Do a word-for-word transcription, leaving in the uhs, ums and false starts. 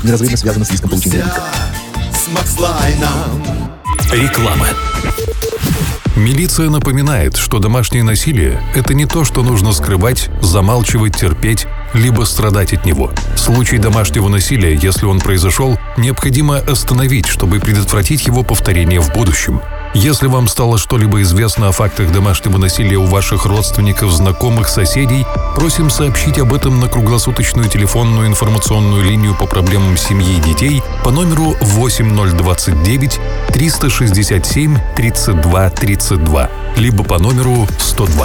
неразрывно связано с риском получения ребенка. Реклама. Милиция напоминает, что домашнее насилие – это не то, что нужно скрывать, замалчивать, терпеть, либо страдать от него. Случай домашнего насилия, если он произошел, необходимо остановить, чтобы предотвратить его повторение в будущем. Если вам стало что-либо известно о фактах домашнего насилия у ваших родственников, знакомых, соседей, просим сообщить об этом на круглосуточную телефонную информационную линию по проблемам семьи и детей по номеру восемь ноль двадцать девять триста шестьдесят семь тридцать два тридцать два, либо по номеру сто два.